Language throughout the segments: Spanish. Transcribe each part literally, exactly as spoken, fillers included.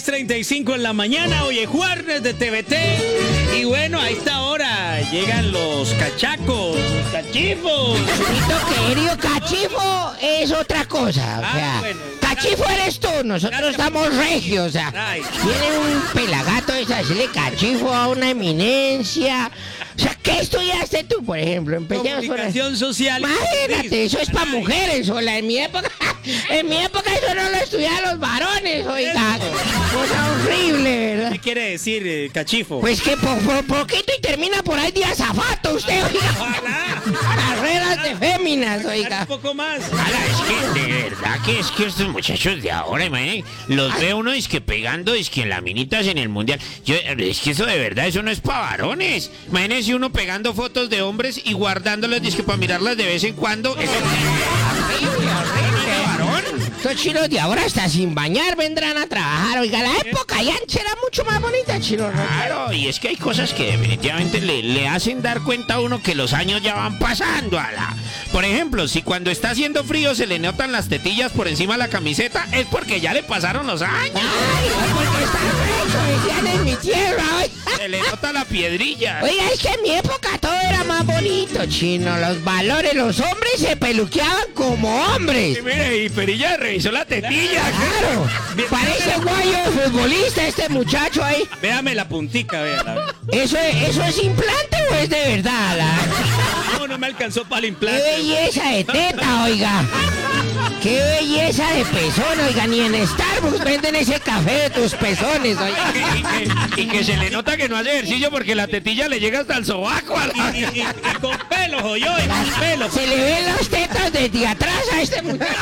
seis treinta y cinco en la mañana, hoy es jueves de T V T. Y bueno, a esta hora llegan los cachacos, los cachifos. Chinito querido, cachifo es otra cosa. O Ah, sea, bueno. cachifo eres tú, nosotros estamos regios. O sea, Ay. tiene un pelagato de decirle cachifo a una eminencia. O sea, ¿qué estudiaste tú, por ejemplo? Empecemos por ahí. Comunicación social. Imagínate, eso es para Ay. mujeres, sola. En mi época, en mi época eso no lo estudiaban los varones, oiga. Cosa horrible, ¿verdad? ¿Qué quiere decir eh, cachifo? Pues que por, por poquito y termina por ahí de azafato usted, oiga. Ojalá. Carreras de féminas, Un oiga. poco más. Ala, es que de verdad que es que estos muchachos de ahora, imagínate, los ve uno es que pegando, es que en laminitas en el mundial. Yo, es que eso de verdad, eso no es para varones. Imagínense uno pegando fotos de hombres y guardándolas, es que para mirarlas de vez en cuando. Eso Horrible, horrible. varón. Estos chinos de ahora hasta sin bañar vendrán a trabajar. Oiga, la época ya ancha era mucho más bonita, chino. ¿No? Claro, y es que hay cosas que definitivamente le, le hacen dar cuenta a uno que los años ya van pasando, ala. Por ejemplo, si cuando está haciendo frío se le notan las tetillas por encima de la camiseta, es porque ya le pasaron los años. Ay, porque está fresco, decían en mi tierra, oiga. Se le nota la piedrilla. Oiga, es que en mi época todo era más bonito, chino. Los valores, los hombres se peluqueaban como hombres. Y mire, y Perilla revisó la tetilla. Claro, parece guayo futbolista este muchacho ahí. Véame la puntica, véala. ¿Eso es, ¿Eso es implante o es de verdad? La... No, no me alcanzó para el ¡Qué implante. belleza de teta, oiga! ¡Qué belleza de pezón, oiga! Ni en Starbucks venden ese café de tus pezones, oiga. Y que, y que se le nota que no hace ejercicio porque la tetilla le llega hasta el sobaco. A la... Y, y- y con pelos, oye, y con pelos. Se le ven las tetas desde atrás a este muchacho.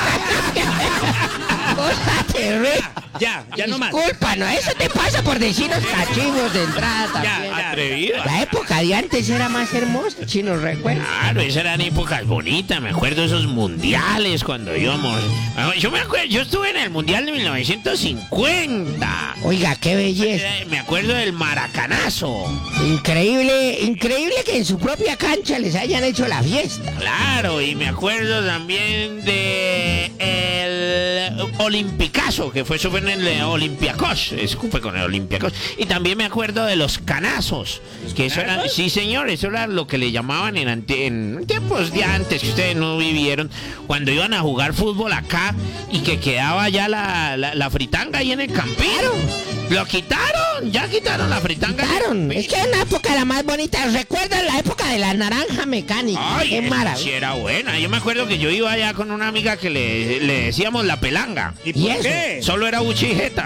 Cosa terrible. Ya, ya no más. Disculpa, no, eso te pasa por decirnos cachivos de entrada también. ya. Atrevido. La época de antes era más hermosa, chino, recuerda. Claro, esas eran épocas bonitas, me acuerdo de esos mundiales cuando íbamos. Yo me acuerdo, yo estuve en el mundial de mil novecientos cincuenta. Oiga, qué belleza. Eh, Me acuerdo del maracanazo. Increíble, increíble que en su propia cancha les hayan hecho la fiesta. Claro, y me acuerdo también de el Olimpicazo, que fue eso fue en el Olympiacos, escupe con el Olympiacos. Y también me acuerdo de los canazos, que eso era, sí señor, eso era lo que le llamaban en, ante- en tiempos de antes, que ustedes no vivieron, cuando iban a jugar fútbol acá y que quedaba ya la, la, la fritanga ahí en el campero. Lo quitaron, ya quitaron la fritanga. Claro, es que en una época la más bonita. ¿Recuerdan la época de la naranja mecánica? Ay, Qué esa sí maravilla. era buena. Yo me acuerdo que yo iba allá con una amiga que le, le decíamos la pelanga. ¿Y ¿Y por eso? qué? Solo era buchijeta.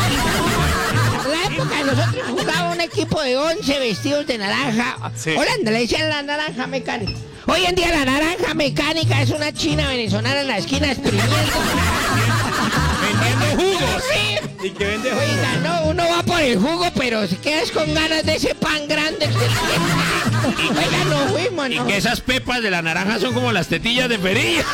La época de nosotros jugaba un equipo de once vestidos de naranja. Sí. Holanda, le decían la naranja mecánica. Hoy en día la naranja mecánica es una china venezolana en la esquina exprimiendo. Vendiendo jugos. Sí. Y que vende jugos. Oiga, no, uno va por el jugo, pero se quedas con ganas de ese pan grande. Oiga, no fuimos, Y no. que esas pepas de la naranja son como las tetillas de perilla.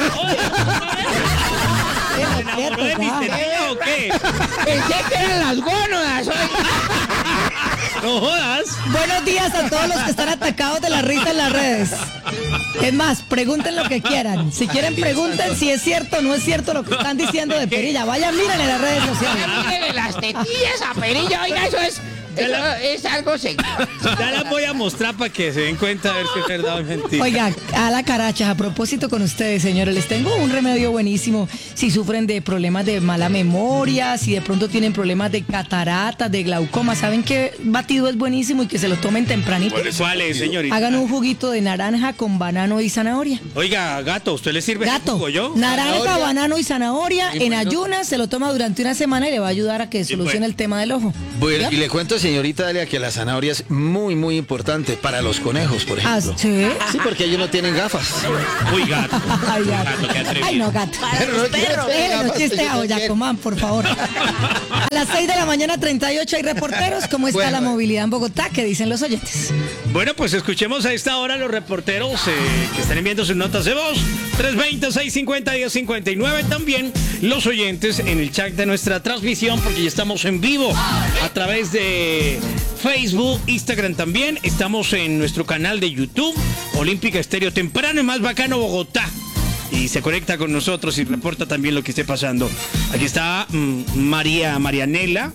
¿Se enamoró de mis tetillas o qué? Pensé que eran las gónadas, oiga. No jodas. Buenos días a todos los que están atacados de la risa en las redes. Es más, pregunten lo que quieran. Si quieren, pregunten si es cierto o no es cierto lo que están diciendo de Perilla. Vayan, miren en las redes sociales. Mírenle las tetillas a Perilla, oiga, eso es, eso es algo serio. Ya las voy a mostrar para que se den cuenta a ver si es verdad o es mentira. Oiga, a la caracha, a propósito con ustedes, señores, les tengo un remedio buenísimo. Si sufren de problemas de mala memoria, si de pronto tienen problemas de cataratas, de glaucoma, ¿saben qué batido es buenísimo y que se lo tomen tempranito? ¿Cuál es, señorita? Hagan un juguito de naranja con banano y zanahoria. Oiga, gato, ¿usted le sirve ese Gato, jugo yo? naranja, banano y zanahoria en ayunas, se lo toma durante una semana y le va a ayudar a que solucione bueno. el tema del ojo. Bueno, ¿Ya? y le cuento, señorita Dalia, que la zanahoria es muy, muy importante para los conejos, por Ah, ejemplo. ¿sí? Sí, porque ellos no tienen gafas. Uy, gato. Ay, gato. Gato, qué atrevido. Ay, no, gato. Pero no quieren tener Déjenme los gafas, chistes ellos a no Boyaco, quieren. man, por favor. A las seis de la mañana, treinta y ocho, hay reporteros. ¿Cómo está Bueno, la bueno. movilidad en Bogotá? ¿Qué dicen los oyentes? Bueno, pues escuchemos a esta hora los reporteros eh, que están enviando sus notas de voz. tres veinte, seiscientos cincuenta, diez cincuenta y nueve. También los oyentes en el chat de nuestra transmisión, porque ya estamos en vivo a través de Facebook, Instagram también. Estamos en nuestro canal de YouTube, Olímpica Estéreo Temprano y Más Bacano Bogotá. Y se conecta con nosotros y reporta también lo que esté pasando. Aquí está mm, María Marianela.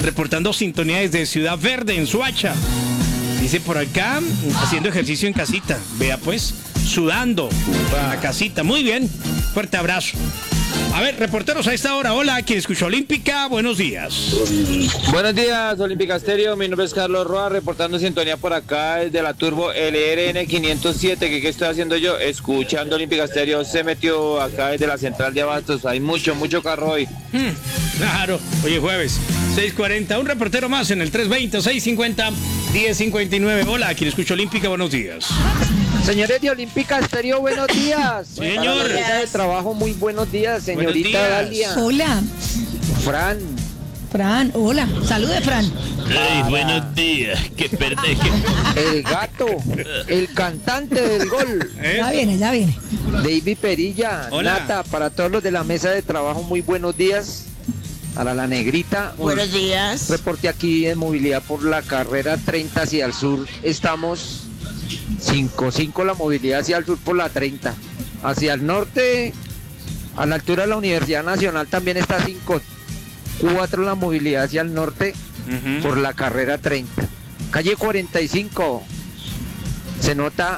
reportando sintonía desde Ciudad Verde, en Suacha. Dice por acá, haciendo ejercicio en casita. Vea pues, sudando en la casita. Muy bien, fuerte abrazo. A ver, reporteros a esta hora. Hola, quien escuchó Olímpica, buenos días. Buenos días, Olímpica Estéreo. Mi nombre es Carlos Roa, reportando sintonía por acá desde la Turbo L R N quinientos siete. ¿Qué, ¿Qué estoy haciendo yo? Escuchando Olímpica Estéreo. Se metió acá desde la central de Abastos. Hay mucho, mucho carro hoy. Hmm, claro, hoy es jueves, seis cuarenta. Un reportero más en el tres veinte, seiscientos cincuenta, diez cincuenta y nueve. Hola, quien escuchó Olímpica, buenos días. Señores de Olímpica Estéreo, buenos días. Señor. Para la mesa de trabajo, muy buenos días, señorita Buenos días. Dalia. Hola, Fran, Fran, hola. Salude, Fran. Ay, buenos días. Que perdé. Que... el gato, el cantante del gol, ¿Eh? Ya viene, ya viene. David Perilla, Hola. Nata, para todos los de la mesa de trabajo, muy buenos días. Para la negrita, un Buenos días. reporte aquí en movilidad por la carrera treinta hacia el sur. Estamos cinco cinco la movilidad hacia el sur por la treinta. Hacia el norte, a la altura de la Universidad Nacional, también está cinco cuatro la movilidad hacia el norte Ujú. por la carrera treinta. Calle cuarenta y cinco, se nota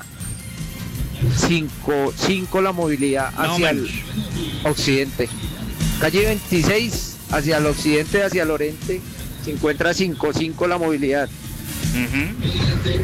cinco cinco la movilidad No hacia menos. el occidente. Calle veintiséis, hacia el occidente, hacia el oriente, se encuentra cinco cinco la movilidad. Ujú.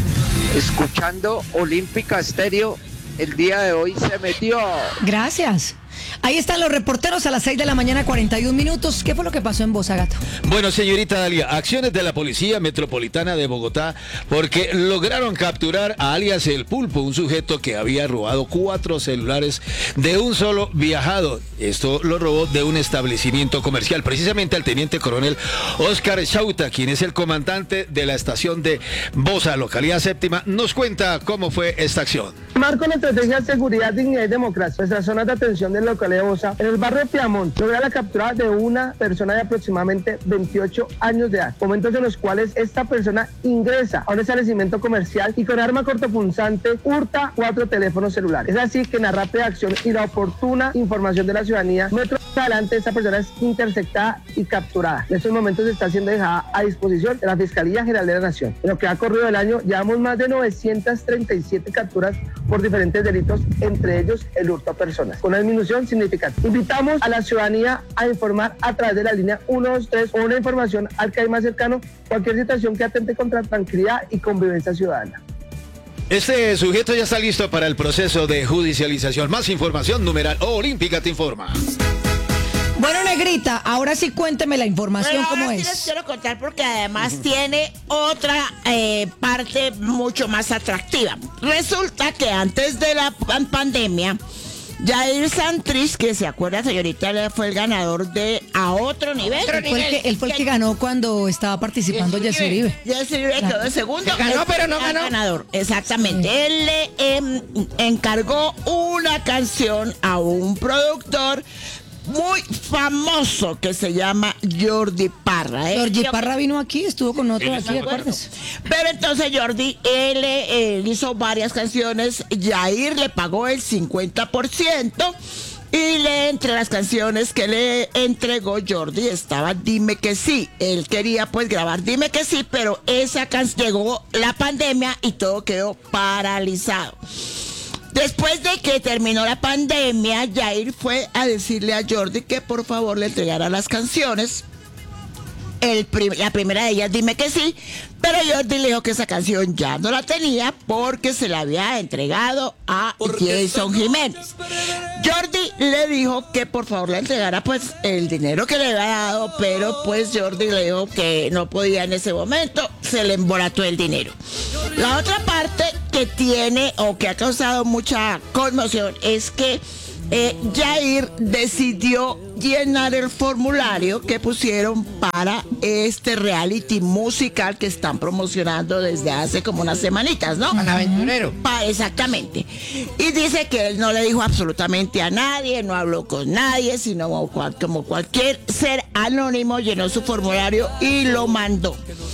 Escuchando Olímpica Estéreo, el día de hoy se metió. Gracias. Ahí están los reporteros a las seis de la mañana, cuarenta y un minutos. ¿Qué fue lo que pasó en Bosa, Gato? Bueno, señorita Dalia, acciones de la Policía Metropolitana de Bogotá porque lograron capturar a alias El Pulpo, un sujeto que había robado cuatro celulares de un solo viajado. Esto lo robó de un establecimiento comercial, precisamente al teniente coronel Oscar Chauta, quien es el comandante de la estación de Bosa, localidad séptima, nos cuenta cómo fue esta acción. Marco la estrategia de seguridad, dignidad y democracia. Nuestras zonas de atención de la localidad de Bosa, en el barrio Piamont, logra la captura de una persona de aproximadamente veintiocho años de edad. Momentos en los cuales esta persona ingresa a un establecimiento comercial y con arma cortopunzante hurta cuatro teléfonos celulares. Es así que en la rápida acción y la oportuna información de la ciudadanía, metros adelante esta persona es interceptada y capturada. En estos momentos está siendo dejada a disposición de la Fiscalía General de la Nación. En lo que ha corrido el año, llevamos más de novecientas treinta y siete capturas por diferentes delitos, entre ellos el hurto a personas, con una disminución significativa. Invitamos a la ciudadanía a informar a través de la línea uno dos tres o una información al que hay más cercano cualquier situación que atente contra la tranquilidad y convivencia ciudadana. Este sujeto ya está listo para el proceso de judicialización. Más información, numeral Olímpica te informa. Bueno, Negrita, ahora sí cuénteme la información, Bueno, cómo ahora sí les es. quiero contar porque además tiene otra eh, parte mucho más atractiva. Resulta que antes de la pan- pandemia, Jair Santrich, que se acuerda, señorita, él fue el ganador de A Otro Nivel. Él fue, el que, él fue el que ganó cuando estaba participando Jesse Uribe. Jesse Uribe quedó de segundo. Que ganó, Él pero no fue el ganó. ganador, exactamente. Sí. Él le em, encargó una canción a un productor muy famoso que se llama Jordi Parra. ¿eh? Georgie Yo- Parra vino aquí, estuvo con nosotros Sí, aquí, me acuerdo. acuérdese. Pero entonces Jordi, él, eh, él hizo varias canciones, Jair le pagó el cincuenta por ciento y le, entre las canciones que le entregó Jordi estaba Dime que sí. Él quería pues grabar Dime que sí, pero esa canción llegó la pandemia y todo quedó paralizado. Después de que terminó la pandemia, Jair fue a decirle a Jordi que por favor le entregara las canciones. El prim- la primera de ellas, Dime que sí, pero Jordi le dijo que esa canción ya no la tenía porque se la había entregado a Jason Jiménez. Jordi le dijo que por favor le entregara pues el dinero que le había dado, pero pues Jordi le dijo que no podía en ese momento, se le embolató el dinero. La otra parte que tiene o que ha causado mucha conmoción es que eh, Jair decidió llenar el formulario que pusieron para este reality musical que están promocionando desde hace como unas semanitas, ¿no? Pan aventurero. Pa- exactamente. Y dice que él no le dijo absolutamente a nadie, no habló con nadie, sino como, cual- como cualquier ser anónimo llenó su formulario y lo mandó.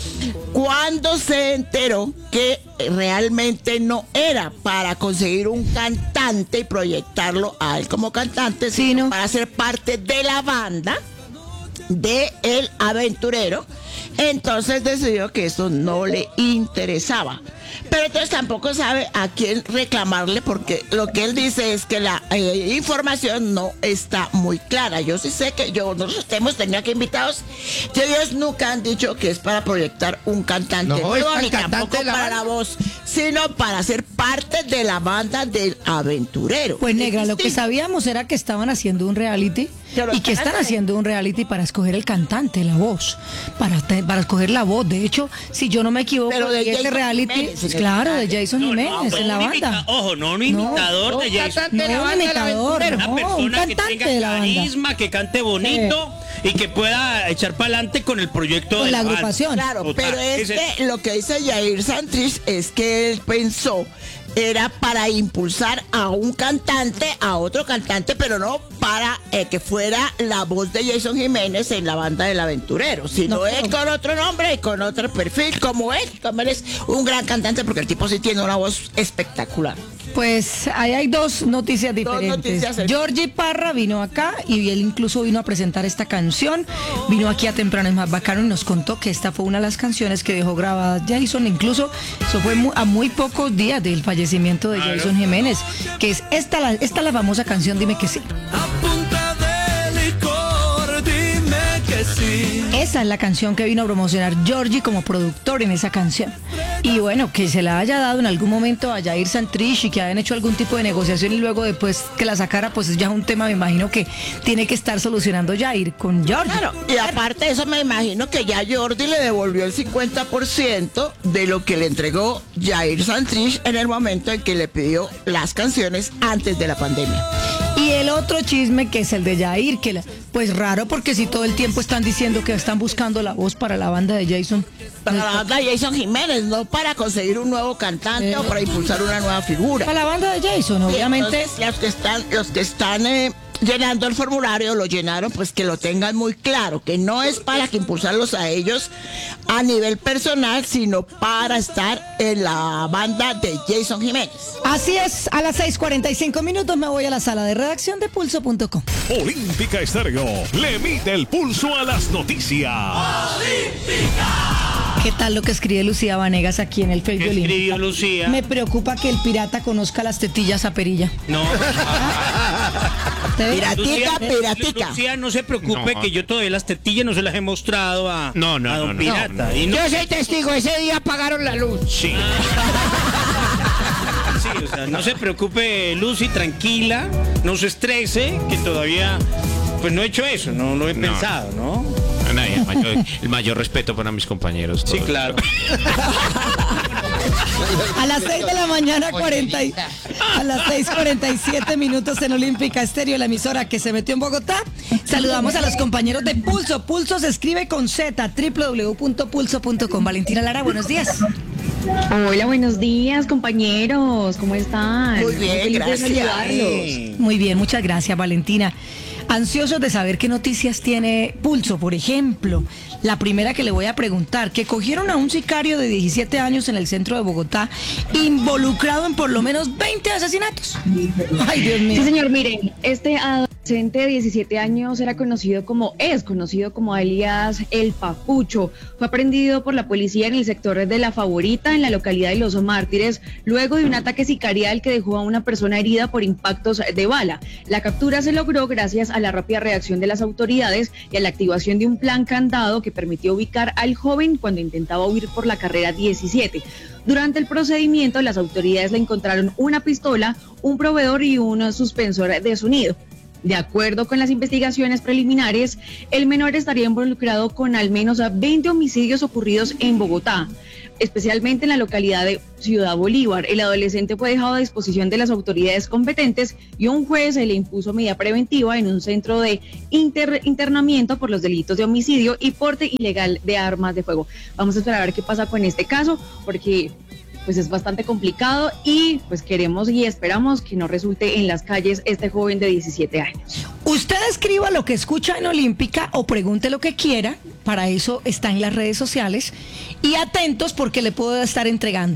Cuando se enteró que realmente no era para conseguir un cantante y proyectarlo a él como cantante, Sí, sino ¿no? para ser parte de la banda, de El Aventurero, entonces decidió que eso no le interesaba. Pero entonces tampoco sabe a quién reclamarle, porque lo que él dice es que la eh, información no está muy clara. Yo sí sé que yo nosotros hemos tenido aquí invitados que ellos nunca han dicho que es para proyectar un cantante, No, es para ni el cantante tampoco de la para la banda. voz, sino para ser parte de la banda del Aventurero. Pues negra, Es lo que distinto. sabíamos era que estaban haciendo un reality Pero y que están están haciendo- haciendo un reality para escoger el cantante, la voz, para, te- para escoger la voz. De hecho, si yo no me equivoco, Pero de ese Jason reality, Jiménez, pues en el claro, de reality. Jason No, no, Jiménez pues en la un banda. imita- Ojo, no un imitador no, de Jason. cantante de la No, un banda del imitador, Aventurero. Una no, un persona que cantante tenga de la banda. carisma, que cante bonito y que pueda echar para adelante con el proyecto Con de la banda. agrupación. Claro, Total, pero es ese- que lo que dice Jair Santrich es que él pensó era para impulsar a un cantante, a otro cantante, pero no para eh, que fuera la voz de Jason Jiménez en la banda del Aventurero, sino No, él pero- con otro nombre y con otro perfil, como él, como él es un gran cantante, porque el tipo sí tiene una voz espectacular. Pues ahí hay dos noticias diferentes. noticias. Georgie Parra vino acá y él incluso vino a presentar esta canción. Vino aquí a Temprano es Más Bacano y nos contó que esta fue una de las canciones que dejó grabada Jason. Incluso eso fue mu- a muy pocos días del fallecimiento de Jason Jiménez, que es esta la, esta la famosa canción Dime que sí. Esa es la canción que vino a promocionar Georgie como productor en esa canción. Y bueno, que se la haya dado en algún momento a Jair Santrich y que hayan hecho algún tipo de negociación y luego después que la sacara, pues es ya un tema, me imagino que tiene que estar solucionando Jair con Georgie. Claro, y aparte de eso me imagino que ya Jordi le devolvió el cincuenta por ciento de lo que le entregó Jair Santrich en el momento en que le pidió las canciones antes de la pandemia. Y el otro chisme que es el de Jair, que la- pues raro porque si todo el tiempo están diciendo que están buscando la voz para la banda de Jason. Para la banda de Jason Jiménez, no para conseguir un nuevo cantante Eh. o para impulsar una nueva figura. Para la banda de Jason, Y obviamente. entonces, los que están, los que están eh, llenando el formulario, lo llenaron, pues que lo tengan muy claro, que no es para que impulsarlos a ellos a nivel personal, sino para estar en la banda de Jason Jiménez. Así es, a las seis cuarenta y cinco minutos me voy a la sala de redacción de pulso punto com. Olímpica Estéreo le mide el pulso a las noticias. ¿Qué tal lo que escribe Lucía Vanegas aquí en el ¿Qué Facebook? escribió Lucía? Me preocupa que el pirata conozca las tetillas a Perilla. No. ¿Te ve? Piratica, Lucía, piratica. Lucía, no se preocupe No. que yo todavía las tetillas no se las he mostrado a, No, no, a don no, no, Pirata. no, no. Y no- Yo soy testigo, ese día apagaron la luz. Sí. sí, o sea, no se preocupe, Lucy, tranquila, no se estrese, que todavía pues no he hecho eso, no lo he No. pensado, ¿no? Nadie, el, mayor, el mayor respeto para mis compañeros. Sí, todos. claro. A las seis de la mañana, cuarenta y- a las seis cuarenta y siete minutos en Olímpica Estéreo, la emisora que se metió en Bogotá. Saludamos a los compañeros de Pulso. Pulso se escribe con Z, doble u doble u doble u punto pulso punto com. Valentina Lara, buenos días. Hola, buenos días, compañeros. ¿Cómo están? Muy bien, feliz de gracias. saludarlos. Muy bien, muchas gracias, Valentina. Ansiosos de saber qué noticias tiene Pulso, por ejemplo. La primera que le voy a preguntar, que cogieron a un sicario de diecisiete años en el centro de Bogotá, involucrado en por lo menos veinte asesinatos. Ay, Dios mío. Sí, señor, miren, este adolescente de diecisiete años era conocido como, es conocido como alias El Papucho. Fue aprendido por la policía en el sector de La Favorita, en la localidad de Los Mártires, luego de un ataque sicarial que dejó a una persona herida por impactos de bala. La captura se logró gracias a la rápida reacción de las autoridades y a la activación de un plan candado que permitió ubicar al joven cuando intentaba huir por la carrera diecisiete. Durante el procedimiento, las autoridades le encontraron una pistola, un proveedor y un suspensor de sonido. De acuerdo con las investigaciones preliminares, el menor estaría involucrado con al menos veinte homicidios ocurridos en Bogotá, especialmente en la localidad de Ciudad Bolívar. El adolescente fue dejado a disposición de las autoridades competentes y un juez le impuso medida preventiva en un centro de inter- internamiento por los delitos de homicidio y porte ilegal de armas de fuego. Vamos a esperar a ver qué pasa con este caso, porque pues es bastante complicado y pues queremos y esperamos que no resulte en las calles este joven de diecisiete años. Usted escriba lo que escucha en Olímpica o pregunte lo que quiera, para eso está en las redes sociales, y atentos porque le puedo estar entregando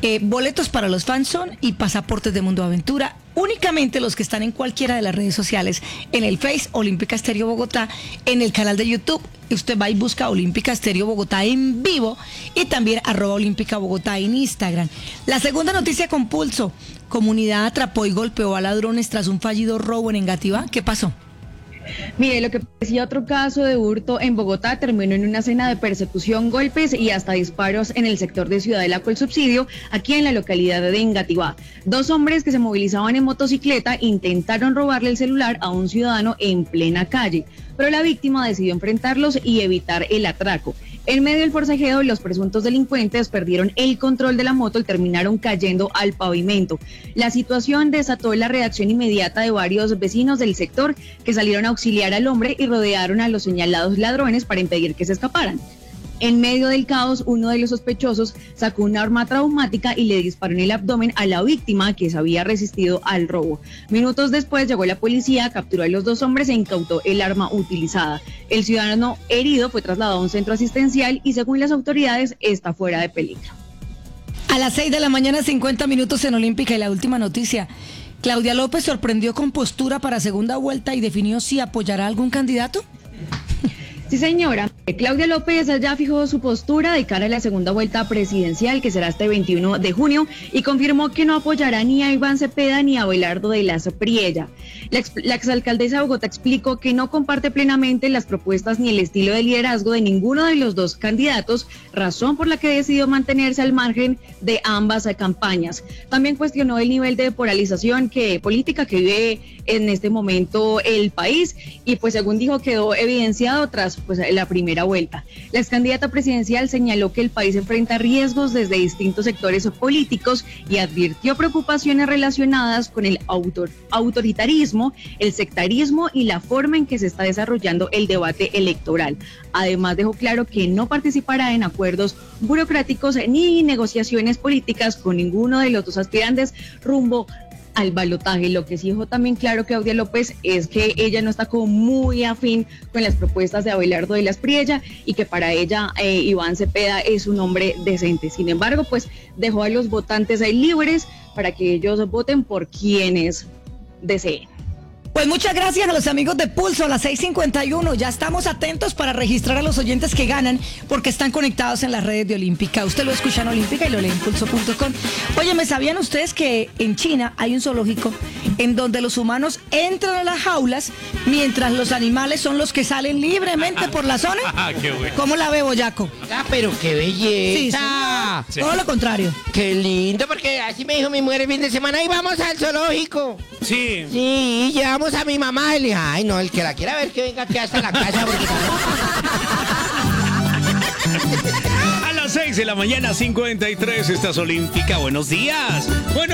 eh, boletos para los fans son y pasaportes de Mundo Aventura. Únicamente los que están en cualquiera de las redes sociales, en el Face Olímpica Estéreo Bogotá, en el canal de YouTube, usted va y busca Olímpica Estéreo Bogotá en vivo y también arroba Olímpica Bogotá en Instagram. La segunda noticia con pulso, comunidad atrapó y golpeó a ladrones tras un fallido robo en Engativá. ¿Qué pasó? Mire, lo que parecía otro caso de hurto en Bogotá terminó en una escena de persecución, golpes y hasta disparos en el sector de Ciudadela con Subsidio, aquí en la localidad de Engativá. Dos hombres que se movilizaban en motocicleta intentaron robarle el celular a un ciudadano en plena calle, pero la víctima decidió enfrentarlos y evitar el atraco. En medio del forcejeo, los presuntos delincuentes perdieron el control de la moto y terminaron cayendo al pavimento. La situación desató la reacción inmediata de varios vecinos del sector que salieron a auxiliar al hombre y rodearon a los señalados ladrones para impedir que se escaparan. En medio del caos, uno de los sospechosos sacó un arma traumática y le disparó en el abdomen a la víctima, que se había resistido al robo. Minutos después llegó la policía, capturó a los dos hombres e incautó el arma utilizada. El ciudadano herido fue trasladado a un centro asistencial y, según las autoridades, está fuera de peligro. A las seis de la mañana, cincuenta minutos en Olímpica, y la última noticia. Claudia López sorprendió con postura para segunda vuelta y definió si apoyará a algún candidato. Sí, señora. Claudia López ya fijó su postura de cara a la segunda vuelta presidencial, que será este veintiuno de junio, y confirmó que no apoyará ni a Iván Cepeda ni a Abelardo de la Priella. La, ex, la exalcaldesa de Bogotá explicó que no comparte plenamente las propuestas ni el estilo de liderazgo de ninguno de los dos candidatos, razón por la que decidió mantenerse al margen de ambas campañas. También cuestionó el nivel de polarización que, política que vive en este momento el país, y pues según dijo quedó evidenciado tras pues la primera vuelta. La ex candidata presidencial señaló que el país enfrenta riesgos desde distintos sectores políticos y advirtió preocupaciones relacionadas con el autor, autoritarismo, el sectarismo y la forma en que se está desarrollando el debate electoral. Además dejó claro que no participará en acuerdos burocráticos ni negociaciones políticas con ninguno de los dos aspirantes rumbo al balotaje. Lo que sí dejó también claro Claudia López es que ella no está como muy afín con las propuestas de Abelardo de la Priella y que para ella eh, Iván Cepeda es un hombre decente. Sin embargo, pues dejó a los votantes ahí libres para que ellos voten por quienes deseen. Pues muchas gracias a los amigos de Pulso, a las seis cincuenta y uno. Ya estamos atentos para registrar a los oyentes que ganan porque están conectados en las redes de Olímpica. Usted lo escucha en Olímpica y lo lee en pulso punto com. Oye, ¿me sabían ustedes que en China hay un zoológico en donde los humanos entran a las jaulas mientras los animales son los que salen libremente por la zona? Qué bueno. ¿Cómo la ve, Boyaco? Ah, pero qué belleza. Sí, sí. Todo lo contrario. Qué lindo, porque así me dijo mi mujer el fin de semana. Y vamos al zoológico. Sí. Sí, llevamos a mi mamá y le dije, ay no, el que la quiera ver que venga aquí hasta la casa. Porque... A las seis de la mañana, cincuenta y tres, estás Olímpica. Buenos días. Bueno.